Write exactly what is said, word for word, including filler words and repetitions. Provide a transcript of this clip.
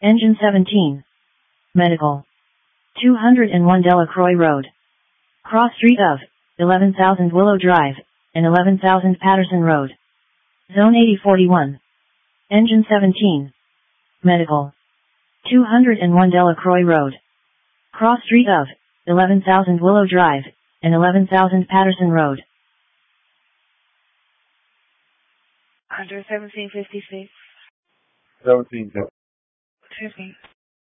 Engine seventeen. Medical. two hundred one Delacroix Road. Cross street of eleven thousand Willow Drive and eleven thousand Patterson Road. Zone eighty forty-one. Engine seventeen. Medical. two hundred one Delacroix Road. Cross street of eleven thousand Willow Drive and eleven thousand Patterson Road. Hunter seventeen fifty-six. seventeen fifty.